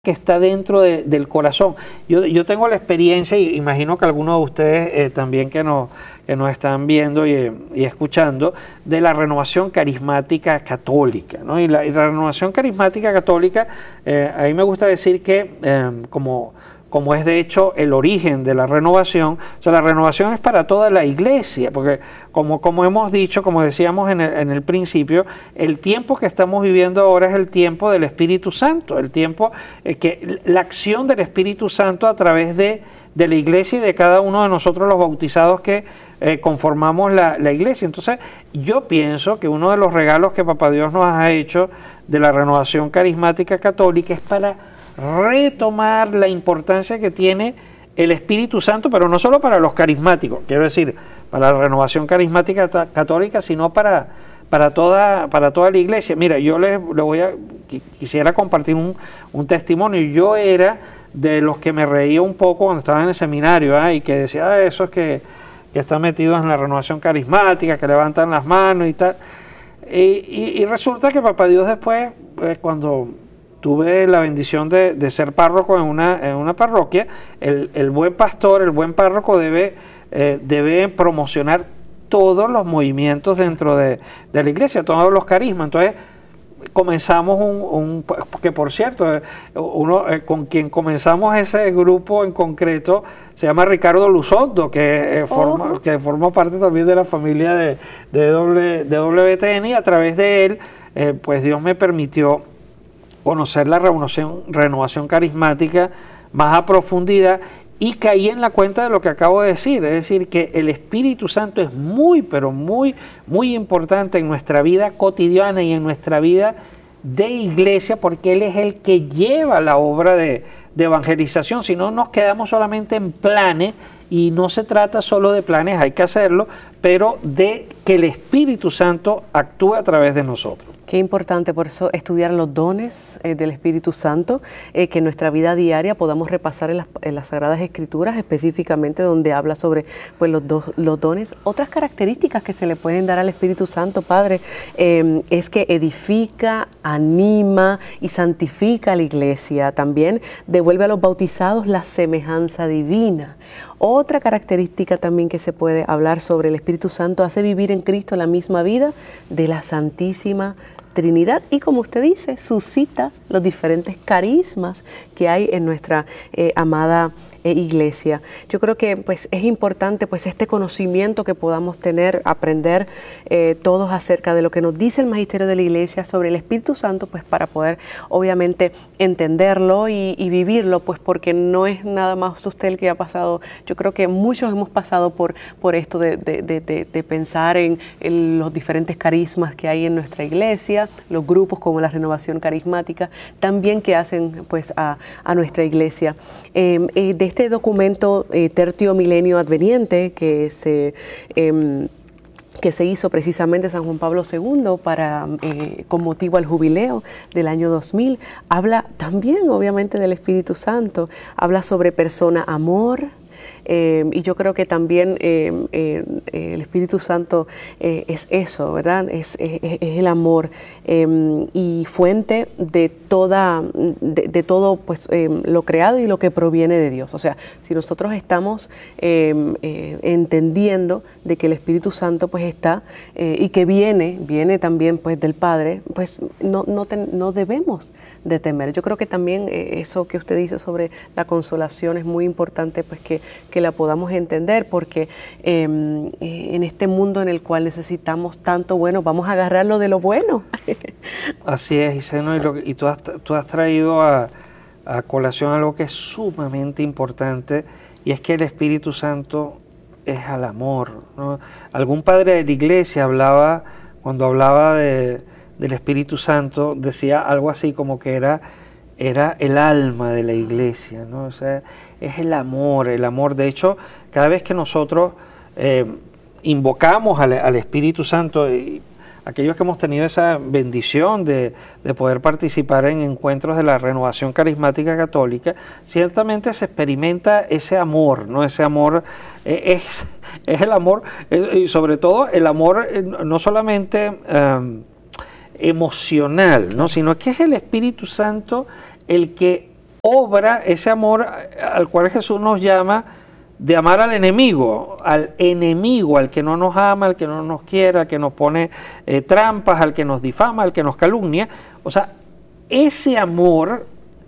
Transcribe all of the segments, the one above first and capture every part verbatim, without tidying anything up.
que está dentro de, del corazón. Yo, yo tengo la experiencia, y imagino que algunos de ustedes eh, también que nos, que nos están viendo y, y escuchando, de la renovación carismática católica, ¿no? Y, la, y la renovación carismática católica, eh, a mí me gusta decir que eh, como... como es de hecho el origen de la renovación, o sea, la renovación es para toda la iglesia, porque como, como hemos dicho, como decíamos en el, en el principio, el tiempo que estamos viviendo ahora es el tiempo del Espíritu Santo, el tiempo eh, que la acción del Espíritu Santo a través de, de la iglesia y de cada uno de nosotros los bautizados que eh, conformamos la, la iglesia. Entonces, yo pienso que uno de los regalos que Papá Dios nos ha hecho de la renovación carismática católica es para retomar la importancia que tiene el Espíritu Santo, pero no solo para los carismáticos, quiero decir, para la renovación carismática católica, sino para, para, toda, para toda la iglesia. Mira, yo les, les voy a, quisiera compartir un, un testimonio. Yo era de los que me reía un poco cuando estaba en el seminario, ¿eh? Y que decía, ah, eso es que, que están metidos en la renovación carismática, que levantan las manos y tal. Y, y, y resulta que Papá Dios después, eh, cuando tuve la bendición de, de ser párroco en una, en una parroquia, el, el buen pastor, el buen párroco debe, eh, debe promocionar todos los movimientos dentro de, de la iglesia, todos los carismas. Entonces comenzamos un, un que por cierto, uno eh, con quien comenzamos ese grupo en concreto se llama Ricardo Luzondo, que, eh, forma, oh. que forma parte también de la familia de, de, w, de W T N, y a través de él, eh, pues Dios me permitió conocer la renovación, renovación carismática más a profundidad, y caí en la cuenta de lo que acabo de decir, es decir, que el Espíritu Santo es muy, pero muy, muy importante en nuestra vida cotidiana y en nuestra vida de iglesia, porque Él es el que lleva la obra de, de evangelización. Si no, nos quedamos solamente en planes, y no se trata solo de planes, hay que hacerlo, pero de que el Espíritu Santo actúe a través de nosotros. Qué importante, por eso, estudiar los dones eh, del Espíritu Santo, eh, que en nuestra vida diaria podamos repasar en las, en las Sagradas Escrituras, específicamente donde habla sobre pues, los, do, los dones. Otras características que se le pueden dar al Espíritu Santo, Padre, eh, es que edifica, anima y santifica a la iglesia. También devuelve a los bautizados la semejanza divina. Otra característica también que se puede hablar sobre el Espíritu Santo, hace vivir en Cristo la misma vida de la Santísima Trinidad, y como usted dice, suscita los diferentes carismas que hay en nuestra eh, amada eh, iglesia. Yo creo que pues es importante pues este conocimiento que podamos tener, aprender eh, todos acerca de lo que nos dice el magisterio de la iglesia sobre el Espíritu Santo, pues para poder obviamente entenderlo y, y vivirlo, pues porque no es nada más usted el que ha pasado. Yo creo que muchos hemos pasado por, por esto de, de, de, de, de pensar en, en los diferentes carismas que hay en nuestra iglesia, los grupos como la Renovación Carismática, también que hacen pues a, a nuestra iglesia. Eh, eh, de este documento eh, Tertio Milenio Adveniente que se... Eh, que se hizo precisamente San Juan Pablo segundo para, eh, con motivo al jubileo del año dos mil, habla también obviamente del Espíritu Santo, habla sobre persona, amor, Eh, y yo creo que también eh, eh, el Espíritu Santo eh, es eso, ¿verdad? Es, es, es el amor eh, y fuente de toda, de, de todo pues, eh, lo creado y lo que proviene de Dios. O sea, si nosotros estamos eh, eh, entendiendo de que el Espíritu Santo pues está eh, y que viene, viene también pues del Padre, pues no, no, te, no debemos de temer. Yo creo que también eh, eso que usted dice sobre la consolación es muy importante, pues que que la podamos entender, porque eh, en este mundo en el cual necesitamos tanto bueno, vamos a agarrarlo de lo bueno. Así es, Iseno, y, lo, y tú, has, tú has traído a, a colación algo que es sumamente importante, y es que el Espíritu Santo es al amor, ¿no? Algún padre de la iglesia hablaba, cuando hablaba de, del Espíritu Santo, decía algo así como que era era el alma de la iglesia, ¿no? O sea, es el amor, el amor. De hecho, cada vez que nosotros eh, invocamos al, al Espíritu Santo, y aquellos que hemos tenido esa bendición de, de poder participar en encuentros de la Renovación Carismática Católica, ciertamente se experimenta ese amor, ¿no? Ese amor eh, es, es el amor, eh, y sobre todo el amor eh, no solamente Eh, emocional, ¿no? Sino que es el Espíritu Santo el que obra, ese amor al cual Jesús nos llama de amar al enemigo, al enemigo, al que no nos ama, al que no nos quiere, al que nos pone eh, trampas, al que nos difama, al que nos calumnia. O sea, ese amor,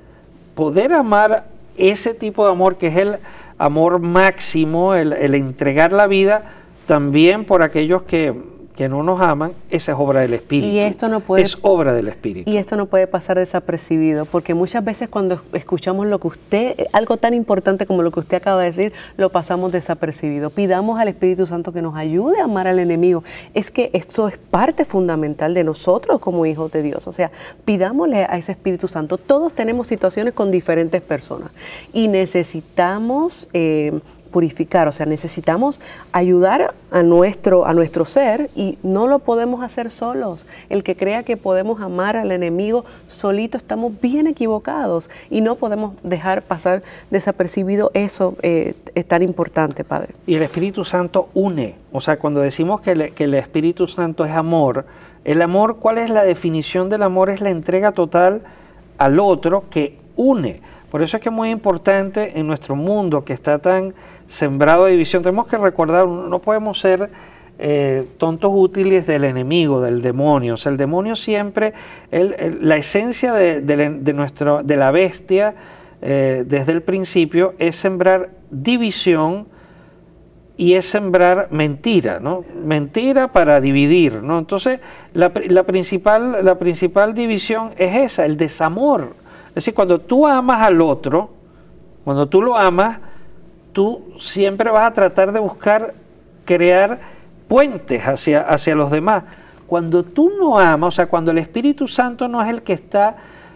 poder amar ese tipo de amor que es el amor máximo, el, el entregar la vida también por aquellos que, que no nos aman, esa es obra del Espíritu. Y esto no puede, es obra del Espíritu. Y esto no puede pasar desapercibido, porque muchas veces cuando escuchamos lo que usted, algo tan importante como lo que usted acaba de decir, lo pasamos desapercibido. Pidamos al Espíritu Santo que nos ayude a amar al enemigo. Es que esto es parte fundamental de nosotros como hijos de Dios. O sea, pidámosle a ese Espíritu Santo. Todos tenemos situaciones con diferentes personas y necesitamos Eh, purificar, o sea, necesitamos ayudar a nuestro, a nuestro ser y no lo podemos hacer solos. El que crea que podemos amar al enemigo solito, estamos bien equivocados y no podemos dejar pasar desapercibido eso eh, es tan importante, Padre. Y el Espíritu Santo une, o sea, cuando decimos que, le, que el Espíritu Santo es amor, el amor, ¿cuál es la definición del amor? Es la entrega total al otro que une. Por eso es que es muy importante en nuestro mundo que está tan sembrado de división, tenemos que recordar, no podemos ser eh, tontos útiles del enemigo, del demonio. O sea, el demonio siempre, el, el, la esencia de, de, de, nuestro, de la bestia eh, desde el principio es sembrar división y es sembrar mentira, ¿no? Mentira para dividir, ¿no? Entonces, la, la, principal, la principal división es esa, el desamor. Es decir, cuando tú amas al otro, cuando tú lo amas, tú siempre vas a tratar de buscar crear puentes hacia, hacia los demás. Cuando tú no amas, o sea, cuando el Espíritu Santo no es el que está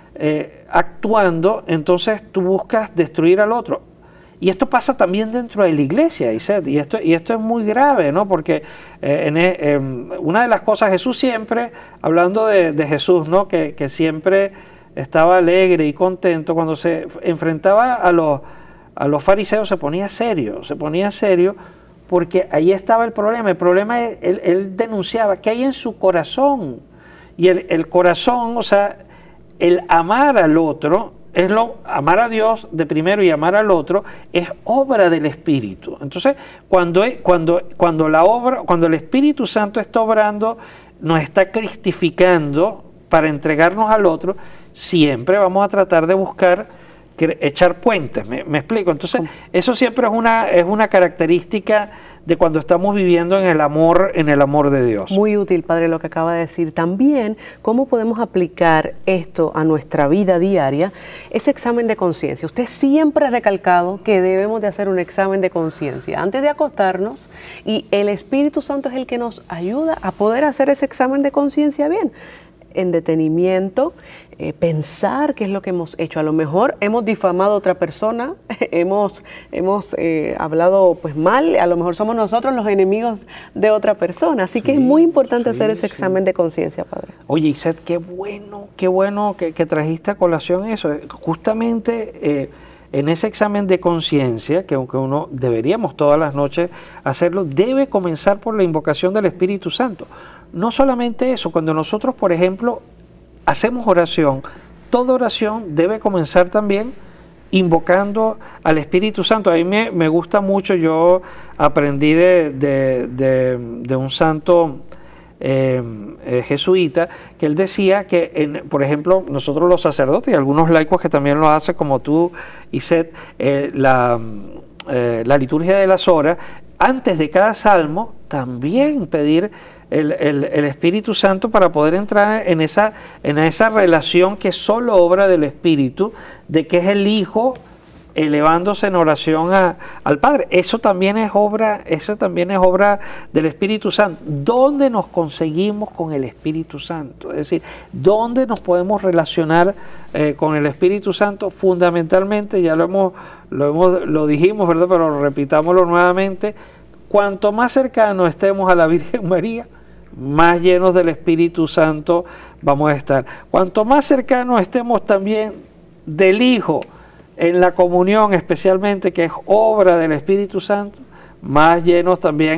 eh, actuando, entonces tú buscas destruir al otro. Y esto pasa también dentro de la iglesia, Iset, y esto, y esto es muy grave, ¿no? Porque eh, en, eh, una de las cosas, Jesús siempre, hablando de, de Jesús, ¿no? Que, que siempre estaba alegre y contento, cuando se enfrentaba a los, a los fariseos se ponía serio, se ponía serio porque ahí estaba el problema. El problema es, él, él denunciaba que hay en su corazón, y el, el corazón, o sea, el amar al otro, es lo, amar a Dios de primero y amar al otro, es obra del Espíritu. Entonces, cuando, cuando, cuando, la obra, cuando el Espíritu Santo está obrando, nos está cristificando para entregarnos al otro, siempre vamos a tratar de buscar que, echar puentes, ¿me, me explico? Entonces, eso siempre es una, es una característica de cuando estamos viviendo en el amor, en el amor de Dios. Muy útil, Padre, lo que acaba de decir. También, ¿cómo podemos aplicar esto a nuestra vida diaria? Ese examen de conciencia. Usted siempre ha recalcado que debemos de hacer un examen de conciencia antes de acostarnos, y el Espíritu Santo es el que nos ayuda a poder hacer ese examen de conciencia bien, en detenimiento, eh, pensar qué es lo que hemos hecho. A lo mejor hemos difamado a otra persona, hemos, hemos eh, hablado pues mal, a lo mejor somos nosotros los enemigos de otra persona. Así que sí, es muy importante sí, hacer ese sí. examen de conciencia, Padre. Oye, Iset, qué bueno, qué bueno que, que trajiste a colación eso. Justamente eh, en ese examen de conciencia, que aunque uno deberíamos todas las noches hacerlo, debe comenzar por la invocación del Espíritu Santo. No solamente eso, cuando nosotros, por ejemplo, hacemos oración, toda oración debe comenzar también invocando al Espíritu Santo. A mí me, me gusta mucho, yo aprendí de, de, de, de un santo eh, eh, jesuita, que él decía que, en, por ejemplo, nosotros los sacerdotes y algunos laicos que también lo hacen, como tú, Iset, eh, la, eh, la liturgia de las horas, antes de cada salmo, también pedir El, el, el Espíritu Santo para poder entrar en esa, en esa relación que es solo obra del Espíritu, de que es el Hijo elevándose en oración a, al Padre. Eso también es obra, eso también es obra del Espíritu Santo. ¿Dónde nos conseguimos con el Espíritu Santo? Es decir, ¿dónde nos podemos relacionar eh, con el Espíritu Santo? Fundamentalmente, ya lo hemos, lo hemos, lo dijimos, ¿verdad? Pero repitámoslo nuevamente. Cuanto más cercano estemos a la Virgen María, más llenos del Espíritu Santo vamos a estar. Cuanto más cercanos estemos también del Hijo en la comunión, especialmente, que es obra del Espíritu Santo, más llenos también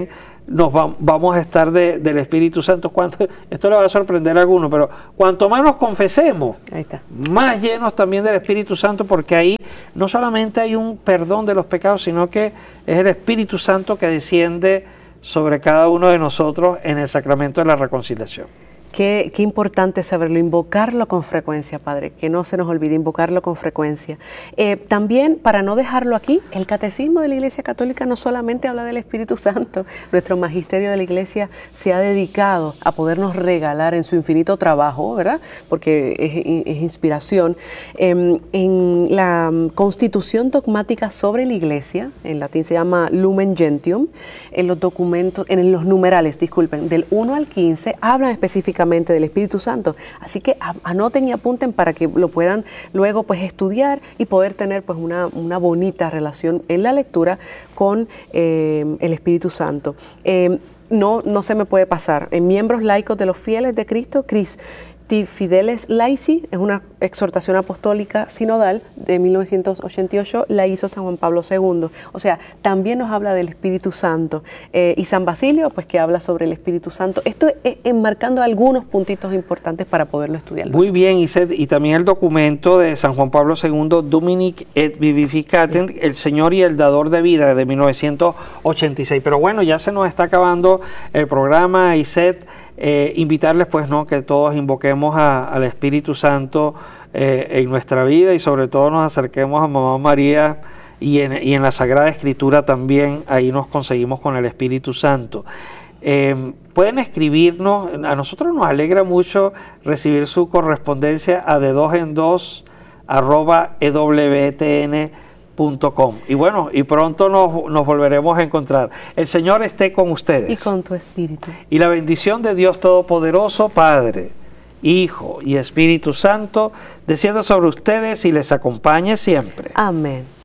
nos va, vamos a estar de, del Espíritu Santo. Cuanto, esto le va a sorprender a algunos, pero cuanto más nos confesemos, ahí está, más llenos también del Espíritu Santo, porque ahí no solamente hay un perdón de los pecados, sino que es el Espíritu Santo que desciende sobre cada uno de nosotros en el sacramento de la reconciliación. Qué, qué importante saberlo, invocarlo con frecuencia, Padre, que no se nos olvide invocarlo con frecuencia. Eh, también, para no dejarlo aquí, el Catecismo de la Iglesia Católica no solamente habla del Espíritu Santo, nuestro magisterio de la Iglesia se ha dedicado a podernos regalar en su infinito trabajo, ¿verdad? Porque es, es inspiración, eh, en la Constitución Dogmática sobre la Iglesia, en latín se llama Lumen Gentium, en los documentos, en los numerales, disculpen, del uno al quince, hablan específicamente del Espíritu Santo, así que anoten y apunten para que lo puedan luego pues estudiar y poder tener pues una, una bonita relación en la lectura con eh, el Espíritu Santo. Eh, no, no se me puede pasar, en Miembros Laicos de los Fieles de Cristo, Christi Fideles Laici, es una exhortación apostólica sinodal de mil novecientos ochenta y ocho, la hizo San Juan Pablo segundo, o sea, también nos habla del Espíritu Santo, eh, y San Basilio, pues que habla sobre el Espíritu Santo. Esto es enmarcando algunos puntitos importantes para poderlo estudiar. Muy bien, y, se, y también el documento de San Juan Pablo segundo, Dominic et Vivificatem, el Señor y el Dador de Vida, de mil novecientos ochenta y seis. Pero bueno, ya se nos está acabando el programa, Iset. Eh, invitarles pues no que todos invoquemos a, al Espíritu Santo eh, en nuestra vida, y sobre todo nos acerquemos a Mamá María, y en, y en la Sagrada Escritura también, ahí nos conseguimos con el Espíritu Santo. Eh, pueden escribirnos, a nosotros nos alegra mucho recibir su correspondencia a de dos en dos arroba e w t n punto com. Y bueno, y pronto nos, nos volveremos a encontrar. El Señor esté con ustedes. Y con tu espíritu. Y la bendición de Dios Todopoderoso, Padre, Hijo y Espíritu Santo, descienda sobre ustedes y les acompañe siempre. Amén.